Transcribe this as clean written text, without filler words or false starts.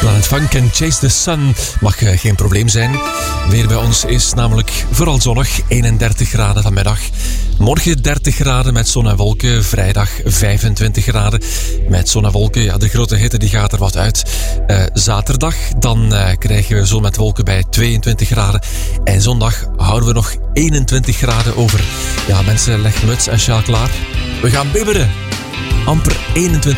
Planet Funk en Chase the Sun mag geen probleem zijn. Weer bij ons is namelijk vooral zonnig, 31 graden vanmiddag. Morgen 30 graden met zon en wolken. Vrijdag 25 graden met zon en wolken. Ja, de grote hitte die gaat er wat uit. Zaterdag dan krijgen we zon met wolken bij 22 graden. En zondag houden we nog 21 graden over. Ja, mensen, leg muts en sjaal klaar. We gaan bibberen. Amper 21